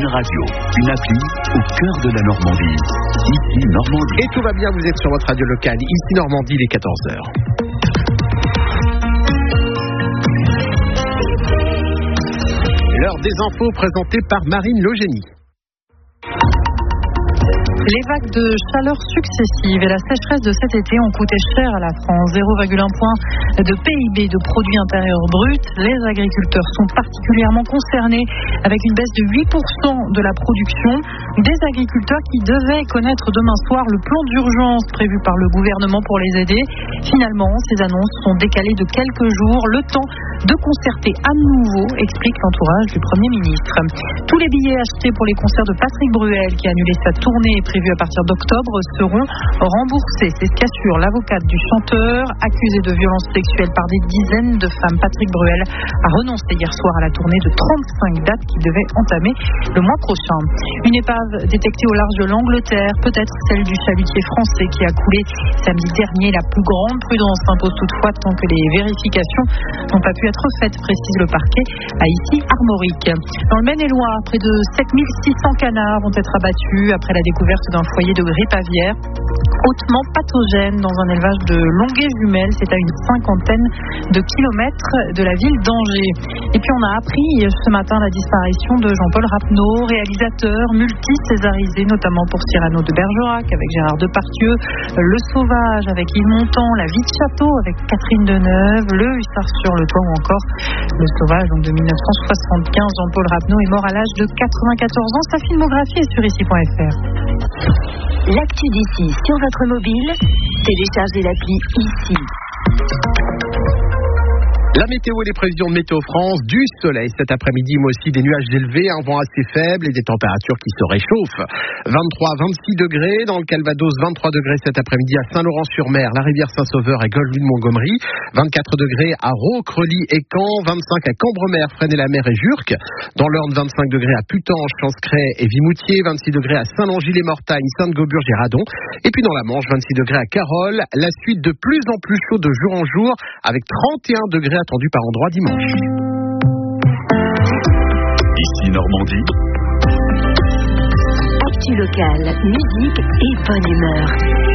Radio, une appli au cœur de la Normandie. Ici Normandie. Et tout va bien, vous êtes sur votre radio locale. Ici Normandie, il est 14h. L'heure des infos présentée par Marine Logénie. Les vagues de chaleur successives et la sécheresse de cet été ont coûté cher à la France. 0,1 point de PIB, de produit intérieur brut. Les agriculteurs sont particulièrement concernés avec une baisse de 8% de la production. Des agriculteurs qui devaient connaître demain soir le plan d'urgence prévu par le gouvernement pour les aider. Finalement, ces annonces sont décalées de quelques jours. Le temps de concerter à nouveau, explique l'entourage du Premier ministre. Tous les billets achetés pour les concerts de Patrick Bruel, qui a annulé sa tournée prévue à partir d'octobre, seront remboursés. C'est ce qu'assure l'avocate du chanteur, accusé de violences sexuelles par des dizaines de femmes. Patrick Bruel a renoncé hier soir à la tournée de 35 dates qui devait entamer le mois prochain. Une épave détectée au large de l'Angleterre, peut-être celle du chalutier français qui a coulé samedi dernier. La plus grande prudence s'impose toutefois tant que les vérifications n'ont pas pu être faites, précise le parquet à Issy-Armorique. Dans le Maine-et-Loire, près de 7600 canards vont être abattus après la découverte d'un foyer de grippe aviaire hautement pathogène dans un élevage de Longuet-Jumelles. C'est à une 50aine de kilomètres de la ville d'Angers. Et puis on a appris ce matin la disparition de Jean-Paul Rapneau, réalisateur multi-césarisé, notamment pour Cyrano de Bergerac avec Gérard Depardieu, Le Sauvage avec Yves Montand, La Vie de Château avec Catherine Deneuve, Le Hussard sur le toit ou encore Le Sauvage donc de 1975. Jean-Paul Rapneau est mort à l'âge de 94 ans. Sa filmographie est sur ici.fr. L'actu d'ici sur votre mobile, téléchargez l'appli Ici. La météo et les prévisions de Météo France, du soleil cet après-midi, mais aussi des nuages élevés, un vent assez faible et des températures qui se réchauffent. 23-26 degrés dans le Calvados, 23 degrés cet après-midi à Saint-Laurent-sur-Mer, la rivière Saint-Sauveur et Golfe-Montgomery, 24 degrés à Raux, Creully et Caen, 25 à Cambremer, Fresnay-la-Mer et Jurques, dans l'Orne 25 degrés à Putange, Chancray et Vimoutier, 26 degrés à Saint-Langis-les-Mortagnes, Sainte-Gauburge et Radon, et puis dans la Manche, 26 degrés à Carole, la suite de plus en plus chaud de jour en jour, avec 31 degrés attendu par endroit dimanche. Ici Normandie. Actu locale, musique et bonne humeur.